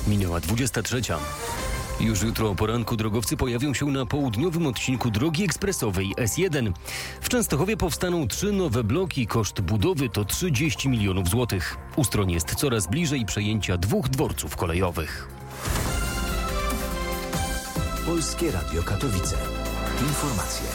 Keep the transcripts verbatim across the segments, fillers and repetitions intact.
Minęła dwudziesta trzecia. Już jutro o poranku drogowcy pojawią się na południowym odcinku drogi ekspresowej S jeden. W Częstochowie powstaną trzy nowe bloki. Koszt budowy to trzydzieści milionów złotych. Ustroń jest coraz bliżej przejęcia dwóch dworców kolejowych. Polskie Radio Katowice. Informacje.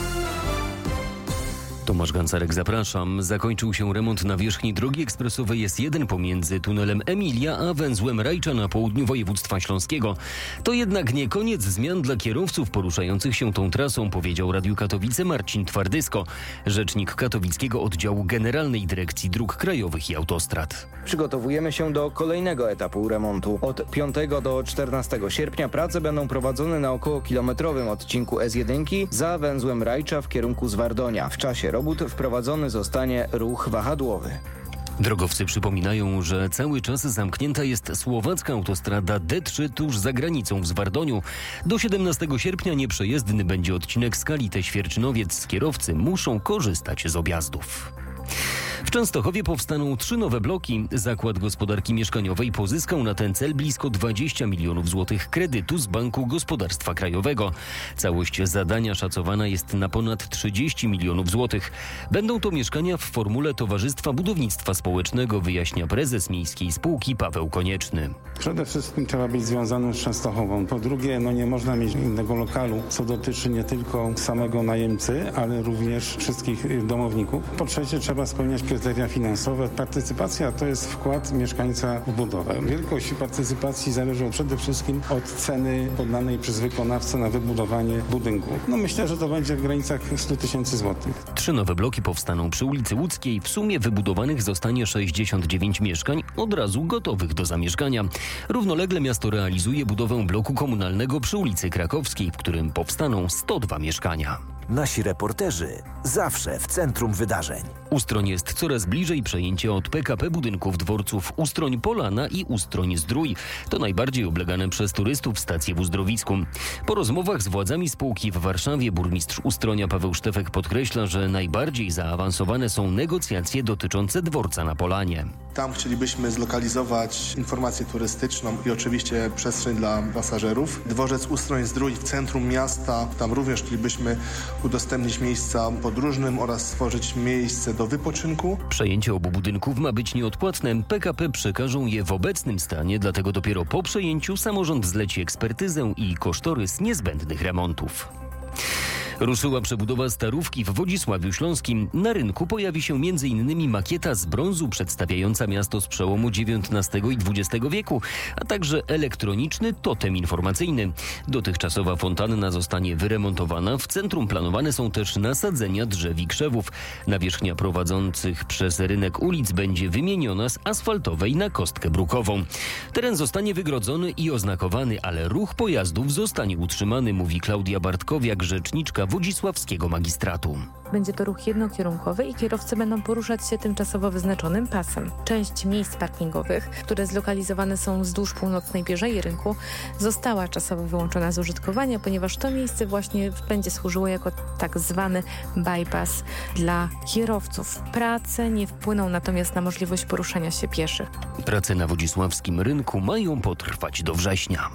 Tomasz Gancarek, zapraszam. Zakończył się remont nawierzchni drogi ekspresowej S jeden pomiędzy tunelem Emilia a węzłem Rajcza na południu województwa śląskiego. To jednak nie koniec zmian dla kierowców poruszających się tą trasą, powiedział Radiu Katowice Marcin Twardysko, rzecznik katowickiego oddziału Generalnej Dyrekcji Dróg Krajowych i Autostrad. Przygotowujemy się do kolejnego etapu remontu. Od piątego do czternastego sierpnia prace będą prowadzone na około kilometrowym odcinku S jeden za węzłem Rajcza w kierunku Zwardonia. W czasie robót wprowadzony zostanie ruch wahadłowy. Drogowcy przypominają, że cały czas zamknięta jest słowacka autostrada D trzy tuż za granicą w Zwardoniu. Do siedemnastego sierpnia nieprzejezdny będzie odcinek Skalite-Świerczynowiec. Kierowcy muszą korzystać z objazdów. W Częstochowie powstaną trzy nowe bloki. Zakład Gospodarki Mieszkaniowej pozyskał na ten cel blisko dwadzieścia milionów złotych kredytu z Banku Gospodarstwa Krajowego. Całość zadania szacowana jest na ponad trzydzieści milionów złotych. Będą to mieszkania w formule Towarzystwa Budownictwa Społecznego, wyjaśnia prezes miejskiej spółki Paweł Konieczny. Przede wszystkim trzeba być związanym z Częstochową. Po drugie, no nie można mieć innego lokalu, co dotyczy nie tylko samego najemcy, ale również wszystkich domowników. Po trzecie, trzeba spełniać kryteria finansowe. Partycypacja to jest wkład mieszkańca w budowę. Wielkość partycypacji zależy przede wszystkim od ceny poddanej przez wykonawcę na wybudowanie budynku. No myślę, że to będzie w granicach stu tysięcy złotych. Trzy nowe bloki powstaną przy ulicy Łódzkiej. W sumie wybudowanych zostanie sześćdziesiąt dziewięć mieszkań, od razu gotowych do zamieszkania. Równolegle miasto realizuje budowę bloku komunalnego przy ulicy Krakowskiej, w którym powstaną sto dwa mieszkania. Nasi reporterzy zawsze w centrum wydarzeń. Ustroń jest coraz bliżej przejęcia od P K P budynków dworców Ustroń Polana i Ustroń Zdrój. To najbardziej oblegane przez turystów stacje w Uzdrowicku. Po rozmowach z władzami spółki w Warszawie burmistrz Ustronia Paweł Sztefek podkreśla, że najbardziej zaawansowane są negocjacje dotyczące dworca na Polanie. Tam chcielibyśmy zlokalizować informację turystyczną i oczywiście przestrzeń dla pasażerów. Dworzec Ustroń Zdrój w centrum miasta, tam również chcielibyśmy udostępnić miejsca podróżnym oraz stworzyć miejsce do wypoczynku. Przejęcie obu budynków ma być nieodpłatne. P K P przekażą je w obecnym stanie, dlatego dopiero po przejęciu samorząd zleci ekspertyzę i kosztorys niezbędnych remontów. Ruszyła przebudowa Starówki w Wodzisławiu Śląskim. Na rynku pojawi się między innymi makieta z brązu przedstawiająca miasto z przełomu dziewiętnastego i dwudziestego wieku, a także elektroniczny totem informacyjny. Dotychczasowa fontanna zostanie wyremontowana. W centrum planowane są też nasadzenia drzew i krzewów. Nawierzchnia prowadzących przez rynek ulic będzie wymieniona z asfaltowej na kostkę brukową. Teren zostanie wygrodzony i oznakowany, ale ruch pojazdów zostanie utrzymany, mówi Klaudia Bartkowiak, rzeczniczka Wodzisławskiego Magistratu. Będzie to ruch jednokierunkowy i kierowcy będą poruszać się tymczasowo wyznaczonym pasem. Część miejsc parkingowych, które zlokalizowane są wzdłuż północnej pierzei rynku, została czasowo wyłączona z użytkowania, ponieważ to miejsce właśnie będzie służyło jako tak zwany bypass dla kierowców. Prace nie wpłyną natomiast na możliwość poruszania się pieszych. Prace na wodzisławskim rynku mają potrwać do września.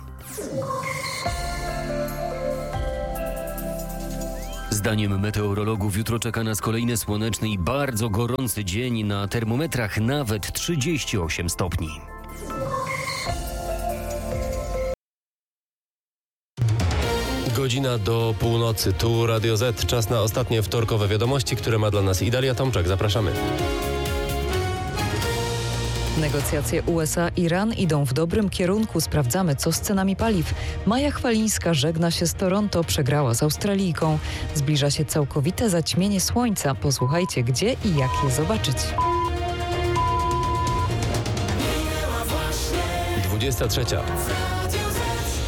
Zdaniem meteorologów jutro czeka nas kolejny słoneczny i bardzo gorący dzień, na termometrach nawet trzydzieści osiem stopni. Godzina do północy. Tu Radio Z. Czas na ostatnie wtorkowe wiadomości, które ma dla nas Idalia Tomczak. Zapraszamy. Negocjacje U S A-Iran idą w dobrym kierunku. Sprawdzamy, co z cenami paliw. Maja Chwalińska żegna się z Toronto, przegrała z Australijką. Zbliża się całkowite zaćmienie słońca. Posłuchajcie, gdzie i jak je zobaczyć. dwudziesta trzecia.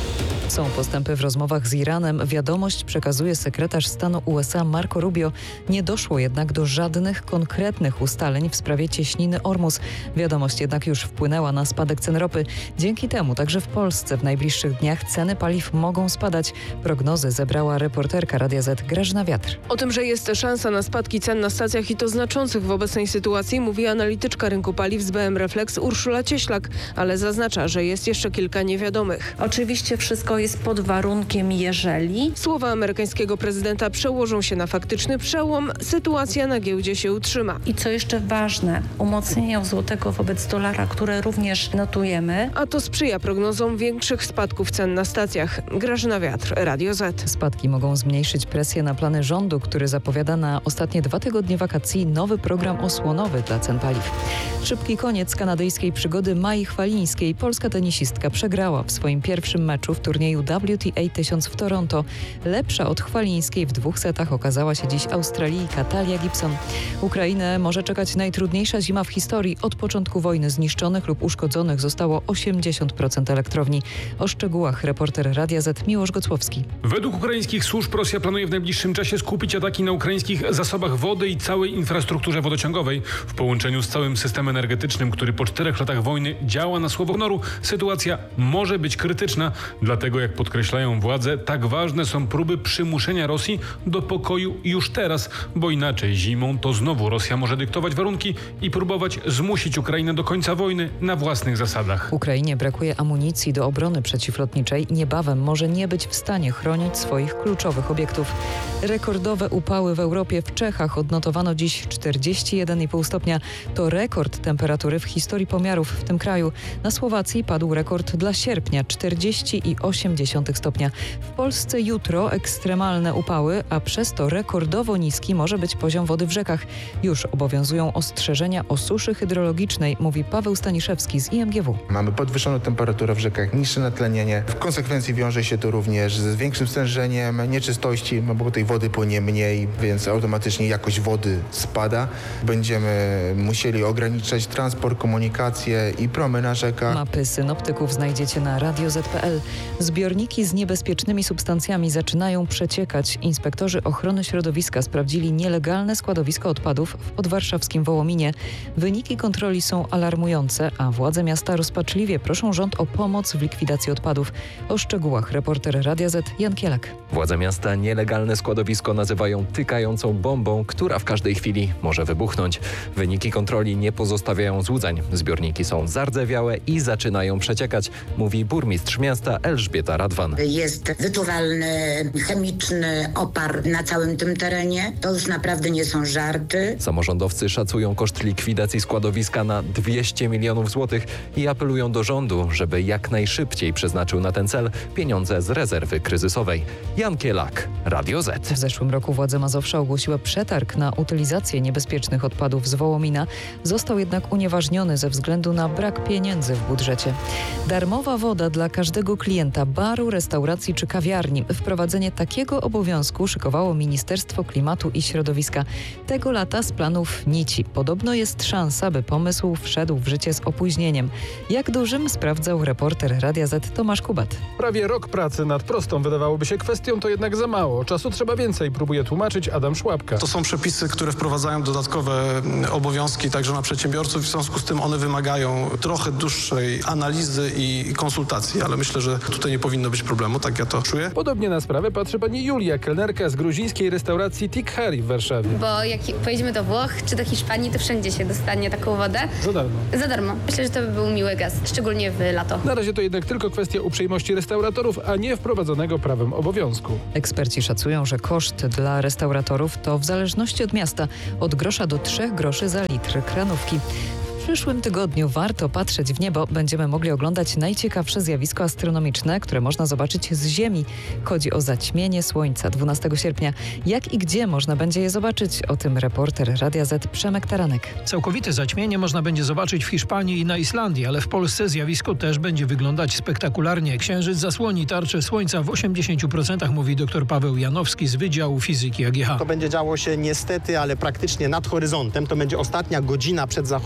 Są postępy w rozmowach z Iranem. Wiadomość przekazuje sekretarz stanu U S A Marco Rubio. Nie doszło jednak do żadnych konkretnych ustaleń w sprawie cieśniny Ormus. Wiadomość jednak już wpłynęła na spadek cen ropy. Dzięki temu także w Polsce w najbliższych dniach ceny paliw mogą spadać. Prognozy zebrała reporterka Radia Z Grażyna Wiatr. O tym, że jest szansa na spadki cen na stacjach i to znaczących w obecnej sytuacji, mówi analityczka rynku paliw z B M Reflex Urszula Cieślak, ale zaznacza, że jest jeszcze kilka niewiadomych. Oczywiście wszystko jest pod warunkiem, jeżeli Słowa amerykańskiego prezydenta przełożą się na faktyczny przełom, sytuacja na giełdzie się utrzyma. i co jeszcze ważne, umocnienia złotego wobec dolara, które również notujemy. A to sprzyja prognozom większych spadków cen na stacjach. Grażyna Wiatr, Radio Z. Spadki mogą zmniejszyć presję na plany rządu, który zapowiada na ostatnie dwa tygodnie wakacji nowy program osłonowy dla cen paliw. Szybki koniec kanadyjskiej przygody Mai Chwalińskiej. Polska tenisistka przegrała w swoim pierwszym meczu w turnieju W T A tysiąc w Toronto. Lepsza od Chwalińskiej w dwóch setach okazała się dziś Australijka Talia Gibson. Ukrainę może czekać najtrudniejsza zima w historii. Od początku wojny zniszczonych lub uszkodzonych zostało osiemdziesiąt procent elektrowni. O szczegółach reporter Radia Z Miłosz Gocłowski. Według ukraińskich służb Rosja planuje w najbliższym czasie skupić ataki na ukraińskich zasobach wody i całej infrastrukturze wodociągowej. W połączeniu z całym systemem energetycznym, który po czterech latach wojny działa na słowo honoru, sytuacja może być krytyczna. Dlatego, jak podkreślają władze, tak ważne są próby przymuszenia Rosji do pokoju już teraz, bo inaczej zimą to znowu Rosja może dyktować warunki i próbować zmusić Ukrainę do końca wojny na własnych zasadach. Ukrainie brakuje amunicji do obrony przeciwlotniczej. Niebawem może nie być w stanie chronić swoich kluczowych obiektów. Rekordowe upały w Europie. W Czechach odnotowano dziś czterdzieści jeden i pół stopnia. To rekord temperatury w historii pomiarów w tym kraju. Na Słowacji padł rekord dla sierpnia czterdzieści osiem stopnia. W Polsce jutro ekstremalne upały, a przez to rekordowo niski może być poziom wody w rzekach. Już obowiązują ostrzeżenia o suszy hydrologicznej, mówi Paweł Staniszewski z I M G W. Mamy podwyższoną temperaturę w rzekach, niższe natlenienie. W konsekwencji wiąże się to również z większym stężeniem nieczystości, no bo tej wody płynie mniej, więc automatycznie jakość wody spada. Będziemy musieli ograniczać transport, komunikację i promy na rzekach. Mapy synoptyków znajdziecie na radio zet kropka pe el. Zbiorniki z niebezpiecznymi substancjami zaczynają przeciekać. Inspektorzy ochrony środowiska sprawdzili nielegalne składowisko odpadów w podwarszawskim Wołominie. Wyniki kontroli są alarmujące, a władze miasta rozpaczliwie proszą rząd o pomoc w likwidacji odpadów. O szczegółach reporter Radia Z Jan Kielak. Władze miasta nielegalne składowisko nazywają tykającą bombą, która w każdej chwili może wybuchnąć. Wyniki kontroli nie pozostawiają złudzeń. Zbiorniki są zardzewiałe i zaczynają przeciekać, mówi burmistrz miasta Elżbieta Radwan. Jest wyczuwalny chemiczny opar na całym tym terenie. To już naprawdę nie są żarty. Samorządowcy szacują koszt likwidacji składowiska na dwieście milionów złotych i apelują do rządu, żeby jak najszybciej przeznaczył na ten cel pieniądze z rezerwy kryzysowej. Jan Kielak, Radio Z. W zeszłym roku władze Mazowsza ogłosiły przetarg na utylizację niebezpiecznych odpadów z Wołomina. Został jednak unieważniony ze względu na brak pieniędzy w budżecie. Darmowa woda dla każdego klienta baru, restauracji czy kawiarni. Wprowadzenie takiego obowiązku szykowało Ministerstwo Klimatu i Środowiska. Tego lata z planów nici. Podobno jest szansa, by pomysł wszedł w życie z opóźnieniem. Jak dużym, sprawdzał reporter Radia Z Tomasz Kubat. Prawie rok pracy nad prostą wydawałoby się kwestią, to jednak za mało. Czasu trzeba więcej, próbuje tłumaczyć Adam Szłapka. To są przepisy, które wprowadzają dodatkowe obowiązki także na przedsiębiorców. W związku z tym one wymagają trochę dłuższej analizy i konsultacji, ale myślę, że tutaj nie powinno być problemu, tak ja to czuję. Podobnie na sprawę patrzy pani Julia, kelnerka z gruzińskiej restauracji Tikhari w Warszawie. Bo jak pojedziemy do Włoch czy do Hiszpanii, to wszędzie się dostanie taką wodę. Za darmo. Za darmo. Myślę, że to by był miły gest, szczególnie w lato. Na razie to jednak tylko kwestia uprzejmości restauratorów, a nie wprowadzonego prawem obowiązku. Eksperci szacują, że koszt dla restauratorów to w zależności od miasta od grosza do trzech groszy za litr kranówki. W przyszłym tygodniu warto patrzeć w niebo. Będziemy mogli oglądać najciekawsze zjawisko astronomiczne, które można zobaczyć z Ziemi. Chodzi o zaćmienie Słońca dwunastego sierpnia. Jak i gdzie można będzie je zobaczyć? O tym reporter Radia Z Przemek Taranek. Całkowite zaćmienie można będzie zobaczyć w Hiszpanii i na Islandii, ale w Polsce zjawisko też będzie wyglądać spektakularnie. Księżyc zasłoni tarczę Słońca w osiemdziesięciu procentach, mówi dr Paweł Janowski z Wydziału Fizyki A G H. To będzie działo się niestety, ale praktycznie nad horyzontem. To będzie ostatnia godzina przed zachodem Słońca.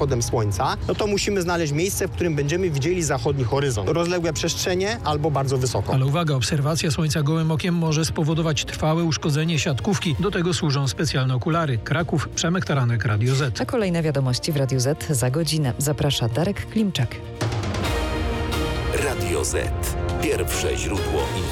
słońca, no to musimy znaleźć miejsce, w którym będziemy widzieli zachodni horyzont. Rozległe przestrzenie albo bardzo wysoko. Ale uwaga, obserwacja słońca gołym okiem może spowodować trwałe uszkodzenie siatkówki. Do tego służą specjalne okulary. Kraków, Przemek Taranek, Radio Z. A kolejne wiadomości w Radiu Z za godzinę. Zaprasza Darek Klimczak. Radio Z. Pierwsze źródło informacji.